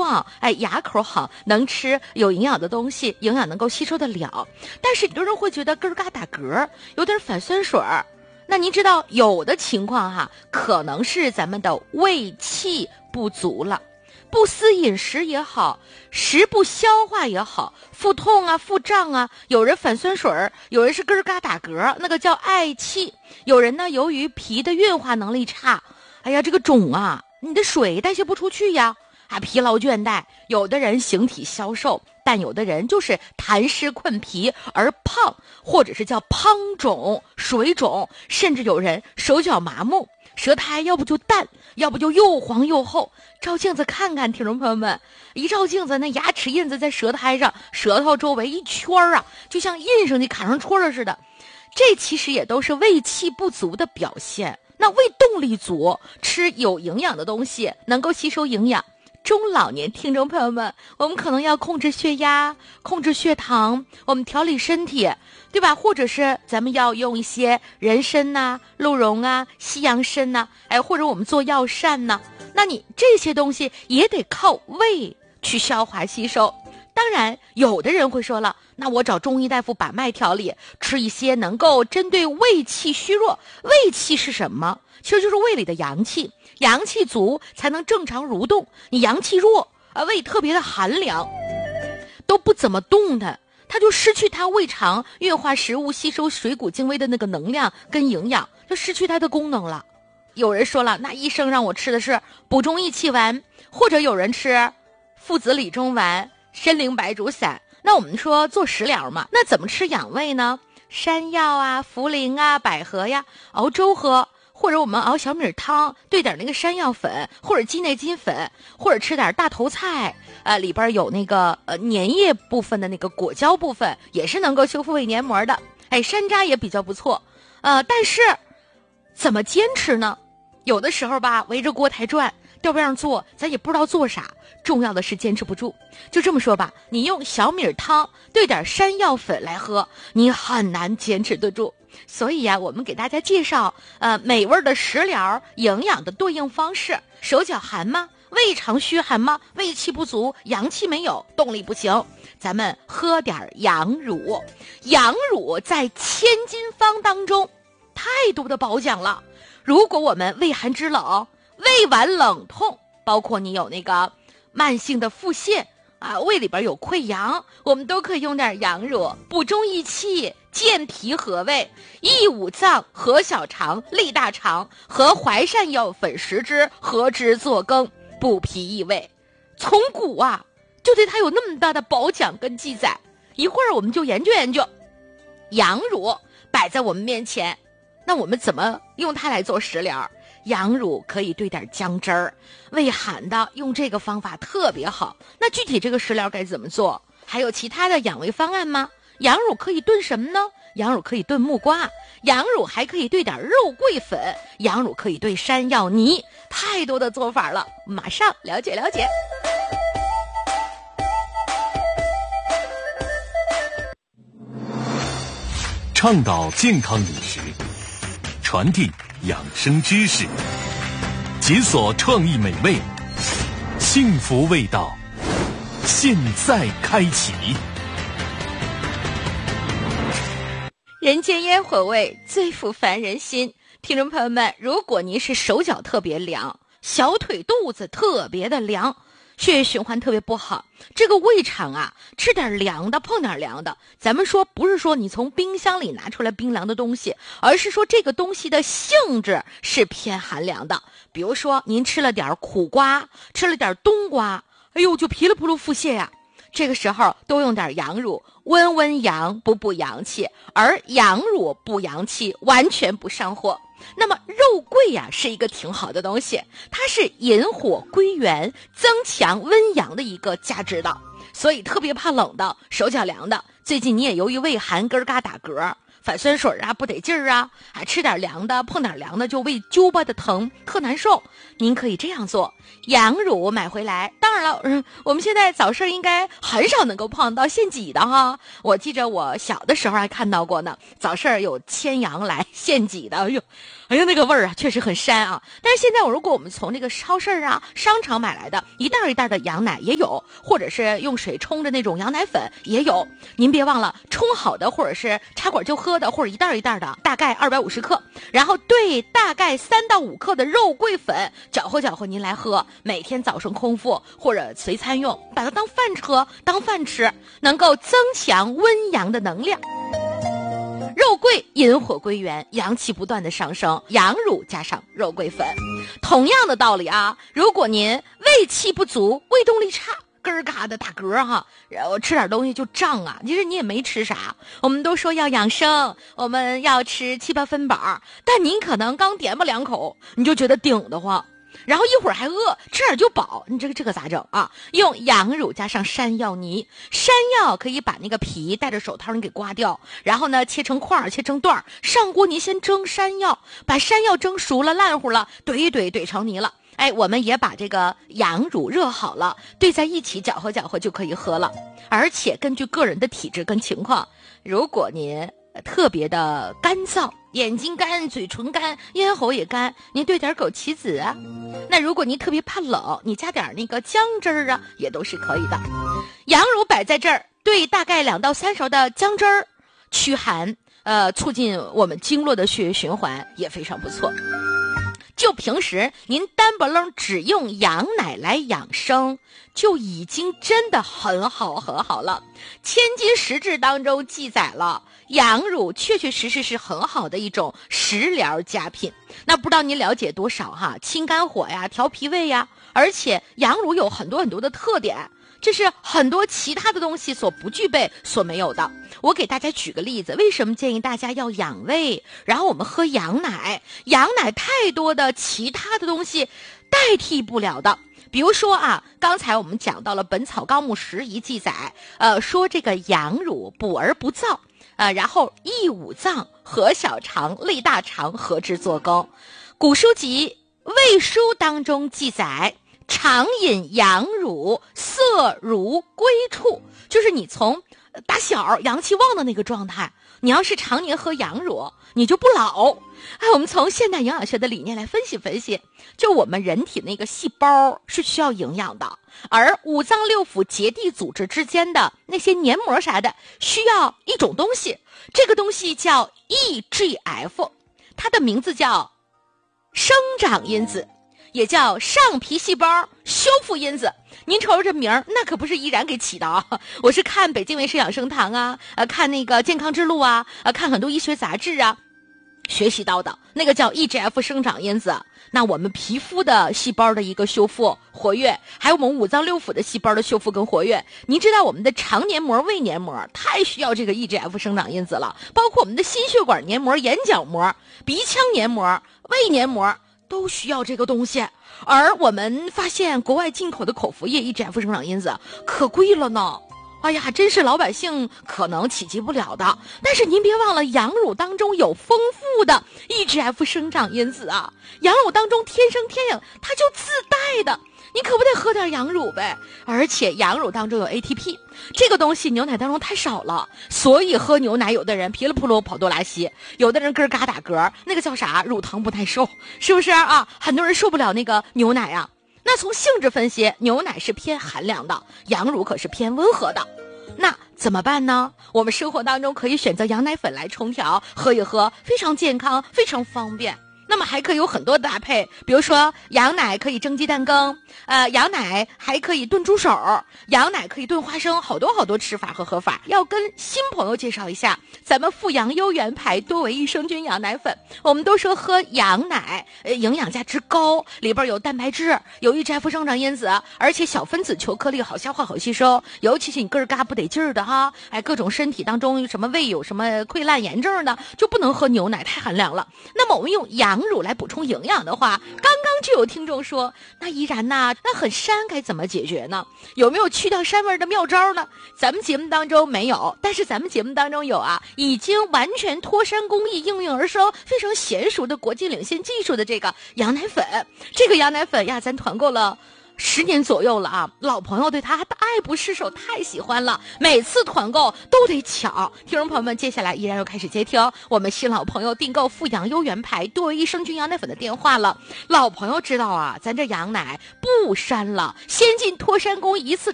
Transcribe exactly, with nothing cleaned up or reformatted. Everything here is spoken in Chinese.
壮，哎，牙口好，能吃有营养的东西，营养能够吸收得了。但是有人会觉得咯嘎打嗝，有点反酸水儿。那您知道有的情况哈，可能是咱们的胃气不足了。不思饮食也好，食不消化也好，腹痛啊，腹胀啊，有人反酸水儿，有人是咯嘎打嗝，那个叫嗳气。有人呢，由于脾的运化能力差，哎呀，这个肿啊，你的水代谢不出去呀，啊，疲劳倦怠。有的人形体消瘦，但有的人就是痰湿困脾而胖，或者是叫胖肿、水肿，甚至有人手脚麻木，舌苔要不就淡，要不就又黄又厚。照镜子看看，听众朋友们，一照镜子，那牙齿印子在舌苔上，舌头周围一圈啊，就像印上去卡上戳了似的。这其实也都是胃气不足的表现。那胃动力足，吃有营养的东西，能够吸收营养。中老年听众朋友们，我们可能要控制血压，控制血糖，我们调理身体，对吧？或者是咱们要用一些人参呐、鹿茸啊、西洋参呐，哎，或者我们做药膳呐，那你这些东西也得靠胃去消化吸收。当然，有的人会说了，那我找中医大夫把脉调理，吃一些能够针对胃气虚弱。胃气是什么？其实就是胃里的阳气，阳气足才能正常蠕动。你阳气弱啊，胃特别的寒凉，都不怎么动的，它就失去它胃肠运化食物、吸收水谷精微的那个能量跟营养，就失去它的功能了。有人说了，那医生让我吃的是补中益气丸，或者有人吃附子理中丸、参苓白术散。那我们说做食疗嘛，那怎么吃养胃呢？山药啊、茯苓啊、百合呀，熬粥喝，或者我们熬小米汤，兑点那个山药粉，或者鸡内金粉，或者吃点大头菜，呃，里边有那个呃粘液部分的那个果胶部分，也是能够修复胃黏膜的。哎，山楂也比较不错，呃，但是怎么坚持呢？有的时候吧，围着锅台转，调边上做，咱也不知道做啥。重要的是坚持不住。就这么说吧，你用小米汤兑点山药粉来喝，你很难坚持得住。所以呀、啊，我们给大家介绍呃美味的食疗，营养的对应方式。手脚寒吗？胃肠虚寒吗？胃气不足，阳气没有，动力不行，咱们喝点羊乳。羊乳在千金方当中太多的褒奖了。如果我们胃寒肢冷、胃脘冷痛，包括你有那个慢性的腹泻啊，胃里边有溃疡，我们都可以用点羊乳，补中益气，健脾和胃，益五脏，和小肠，利大肠，和淮山药粉十支，合之作羹，补脾益胃。从古啊，就对它有那么大的褒奖跟记载。一会儿我们就研究研究，羊乳摆在我们面前，那我们怎么用它来做食疗？羊乳可以兑点姜汁儿，胃寒的用这个方法特别好。那具体这个食疗该怎么做？还有其他的养胃方案吗？羊乳可以炖什么呢？羊乳可以炖木瓜，羊乳还可以兑点肉桂粉，羊乳可以兑山药泥，太多的做法了，马上了解了解。 倡导健康饮食，传递养生知识，解锁创意美味，幸福味道，现在开启。 人间烟火味，最抚凡人心。听众朋友们，如果您是手脚特别凉，小腿肚子特别的凉，血液循环特别不好，这个胃肠啊，吃点凉的，碰点凉的。咱们说不是说你从冰箱里拿出来冰凉的东西，而是说这个东西的性质是偏寒凉的。比如说您吃了点苦瓜，吃了点冬瓜，哎呦就噼里扑噜腹泻呀。这个时候多用点羊乳，温温阳，补补阳气，而羊乳补阳气完全不上火。那么肉桂呀、啊、是一个挺好的东西，它是引火归元，增强温阳的一个价值的。所以特别怕冷的，手脚凉的，最近你也由于胃寒咯嘎打嗝， 反酸水啊，不得劲儿啊，还吃点凉的，碰点凉的就胃揪巴的疼，特难受。您可以这样做，羊乳买回来，当然了，嗯，我们现在早市应该很少能够碰到现挤的哈。我记着我小的时候还看到过呢，早市有牵羊来现挤的，哎呦，哎呀，那个味儿啊，确实很膻啊。但是现在，如果我们从这个超市啊、商场买来的一袋一袋的羊奶也有，或者是用水冲的那种羊奶粉也有。您别忘了，冲好的或者是插管就喝的，或者一袋一袋的，大概二百五十克，然后兑大概三到五克的肉桂粉，搅和搅和您来喝。每天早上空腹或者随餐用，把它当饭喝，当饭吃，能够增强温阳的能量。肉桂引火归元，阳气不断的上升，羊乳加上肉桂粉。同样的道理啊，如果您胃气不足，胃动力差，咯儿嘎的打嗝哈，然后吃点东西就胀啊，其实你也没吃啥。我们都说要养生，我们要吃七八分饱，但您可能刚点吧两口，你就觉得顶得慌，然后一会儿还饿，吃点就饱，你这个这个咋整啊？用羊乳加上山药泥，山药可以把那个皮戴着手套你给刮掉，然后呢切成块切成段，上锅您先蒸山药，把山药蒸熟了烂乎了，怼一怼怼成泥了。哎，我们也把这个羊乳热好了，兑在一起搅和搅和就可以喝了。而且根据个人的体质跟情况，如果您特别的干燥，眼睛干，嘴唇干，咽喉也干，您兑点枸杞子啊。那如果您特别怕冷，你加点那个姜汁儿啊，也都是可以的。羊乳摆在这儿，兑大概两到三勺的姜汁儿，驱寒，呃，促进我们经络的血液循环，也非常不错。就平时您单不楞只用羊奶来养生，就已经真的很好很好了。千金石志当中记载了，羊乳确确实实是很好的一种食疗佳品。那不知道您了解多少哈？清肝火呀，调脾胃呀，而且羊乳有很多很多的特点，这是很多其他的东西所不具备所没有的。我给大家举个例子，为什么建议大家要养胃，然后我们喝羊奶？羊奶太多的其他的东西代替不了的。比如说啊，刚才我们讲到了《本草纲目拾遗》记载，呃，说这个羊乳补而不燥，呃，然后益五脏，和小肠、肋大肠合之作羹。古书籍《胃书》当中记载，常饮羊乳，色如归处，就是你从打小阳气旺的那个状态，你要是常年喝羊乳，你就不老。哎，我们从现代营养学的理念来分析分析，就我们人体那个细胞是需要营养的，而五脏六腑结缔组织之间的那些黏膜啥的，需要一种东西，这个东西叫 E G F， 它的名字叫生长因子，也叫上皮细胞修复因子。您瞅瞅这名儿，那可不是依然给起的啊！我是看北京卫视养生堂啊，呃，看那个健康之路啊，呃，看很多医学杂志啊，学习到的那个叫 E G F 生长因子。那我们皮肤的细胞的一个修复活跃，还有我们五脏六腑的细胞的修复跟活跃。您知道我们的肠黏膜、胃黏膜太需要这个 E G F 生长因子了，包括我们的心血管黏膜、眼角膜、鼻腔黏膜、胃黏膜都需要这个东西。而我们发现国外进口的口服液 E G F 生长因子可贵了呢，哎呀，真是老百姓可能企及不了的。但是您别忘了，羊乳当中有丰富的 E G F 生长因子啊，羊乳当中天生天养，它就自带的，你可不得喝点羊乳呗。而且羊乳当中有 A T P， 这个东西牛奶当中太少了，所以喝牛奶有的人噼里扑噜跑多拉稀，有的人咯嘎打嗝，那个叫啥，乳糖不耐受，是不是啊？很多人受不了那个牛奶啊。那从性质分析，牛奶是偏寒凉的，羊乳可是偏温和的。那怎么办呢？我们生活当中可以选择羊奶粉来冲调，喝一喝，非常健康，非常方便。那么还可以有很多搭配，比如说羊奶可以蒸鸡蛋羹，呃，羊奶还可以炖猪手，羊奶可以炖花生，好多好多吃法和喝法。要跟新朋友介绍一下，咱们富阳优元牌多维益生菌羊奶粉。我们都说喝羊奶，呃，营养价值高，里边有蛋白质，有 E G F 生长因子，而且小分子球颗粒，好消化好吸收。尤其是你个儿嘎不得劲儿的哈，哎，各种身体当中什么胃有什么溃烂炎症的，就不能喝牛奶，太寒凉了。那么我们用羊羊乳来补充营养的话，刚刚就有听众说，那依然呐，那很膻该怎么解决呢？有没有去掉膻味的妙招呢？咱们节目当中没有，但是咱们节目当中有啊，已经完全脱膻工艺应运而生，非常娴熟的国际领先技术的这个羊奶粉。这个羊奶粉呀，咱团购了十年左右了啊，老朋友对它爱不释手，太喜欢了，每次团购都得抢。听众朋友们，接下来依然又开始接听我们新老朋友订购富阳优原牌多益生菌羊奶粉的电话了。老朋友知道啊，咱这羊奶不膻了，先进脱膻工艺一次